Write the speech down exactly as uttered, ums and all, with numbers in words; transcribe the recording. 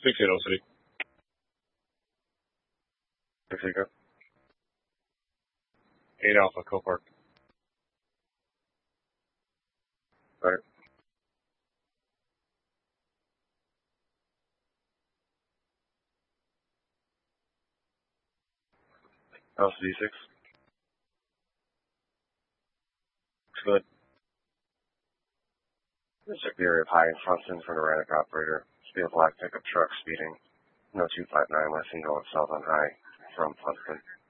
six eight oh City. six eight go. eight Alpha, Copart. Right. L C D six. Good. Check the area of high and Fronston for an erratic operator. Speed of black pickup truck speeding. No two five nine, less than going south on high from Fronston.